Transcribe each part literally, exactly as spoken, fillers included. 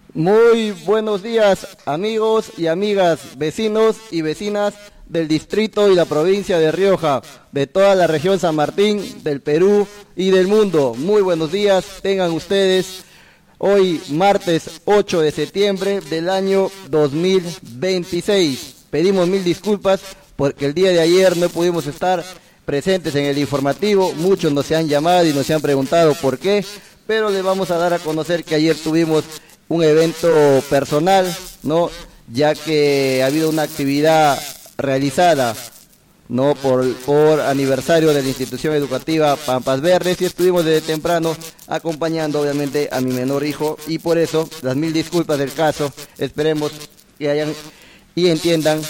Muy buenos días, amigos y amigas, vecinos y vecinas del distrito y la provincia de Rioja, de toda la región San Martín, del Perú y del mundo. Muy buenos días, tengan ustedes hoy martes ocho de septiembre del año dos mil veintiséis. Pedimos mil disculpas porque el día de ayer no pudimos estar presentes en el informativo. Muchos nos han llamado y nos han preguntado por qué, pero les vamos a dar a conocer que ayer tuvimos un evento personal, ¿no? Ya que ha habido una actividad realizada, ¿no? Por, por aniversario de la institución educativa Pampas Verdes, y estuvimos desde temprano acompañando obviamente a mi menor hijo, y por eso las mil disculpas del caso. Esperemos que hayan y entiendan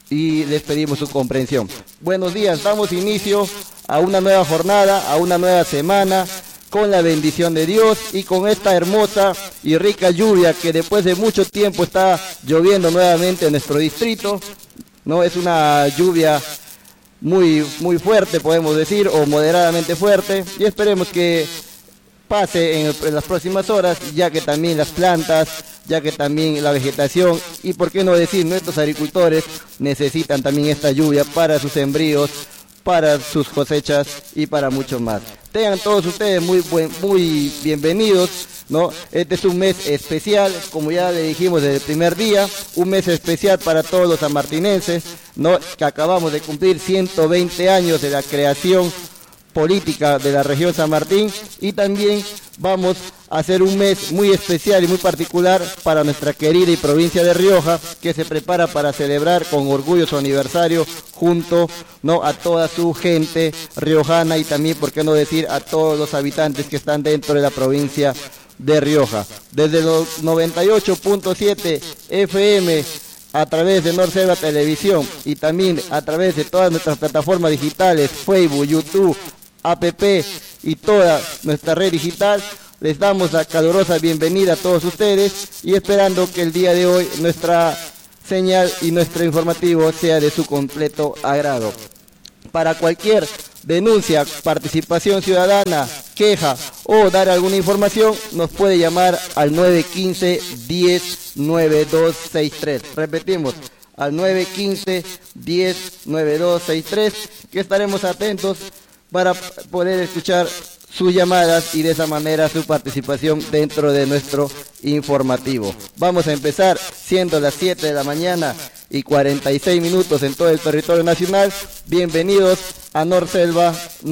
y les pedimos su comprensión. Buenos días, damos inicio a una nueva jornada, a una nueva semana, con la bendición de Dios y con esta hermosa y rica lluvia que después de mucho tiempo está lloviendo nuevamente en nuestro distrito, ¿no? Es una lluvia muy, muy fuerte, podemos decir, o moderadamente fuerte, y esperemos que pase en, el, en las próximas horas, ya que también las plantas, ya que también la vegetación, y por qué no decir, nuestros agricultores necesitan también esta lluvia para sus sembríos, para sus cosechas y para mucho más. Tengan todos ustedes muy buen, muy bienvenidos, ¿no? Este es un mes especial, como ya le dijimos desde el primer día, un mes especial para todos los sanmartinenses, ¿no? Que acabamos de cumplir ciento veinte años de la creación política de la región San Martín, y también vamos a hacer un mes muy especial y muy particular para nuestra querida y provincia de Rioja, que se prepara para celebrar con orgullo su aniversario junto, ¿no? a toda su gente riojana, y también, por qué no decir, a todos los habitantes que están dentro de la provincia de Rioja. Desde los noventa y ocho punto siete F M, a través de Norselva Televisión, y también a través de todas nuestras plataformas digitales, Facebook, YouTube, app y toda nuestra red digital, les damos la calurosa bienvenida a todos ustedes, y esperando que el día de hoy nuestra señal y nuestro informativo sea de su completo agrado. Para cualquier denuncia, participación ciudadana, queja o dar alguna información, nos puede llamar al nueve uno cinco, diez, nueve dos seis tres. Repetimos, al nueve uno cinco, diez, nueve dos seis tres, que estaremos atentos para poder escuchar sus llamadas y de esa manera su participación dentro de nuestro informativo. Vamos a empezar, siendo las siete de la mañana y cuarenta y seis minutos en todo el territorio nacional. Bienvenidos a Norselva.